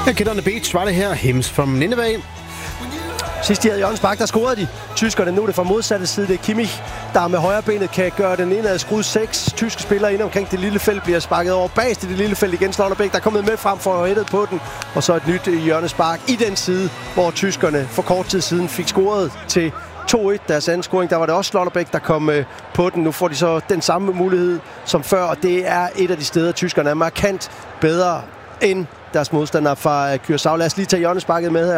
Get on the beach var det her. Hymns from Nineveh. Sidst de havde hjørnespark, der scorede de. Tyskerne, nu er det fra modsatte side. Det er Kimmich, der med højre benet kan gøre den indad skruet 6 tyske spillere ind omkring det lille felt. Bliver sparket over bagst i det lille felt igen. Slotterbeck, der er kommet med frem for at hætte på den. Og så et nyt hjørnespark i den side, hvor tyskerne for kort tid siden fik scoret til 2-1. Deres anden scoring, der var det også Slotterbeck, der kom på den. Nu får de så den samme mulighed som før, og det er et af de steder, tyskerne er markant bedre end deres modstandere fra Curaçao. Lad os lige tage hjørnesparket med her.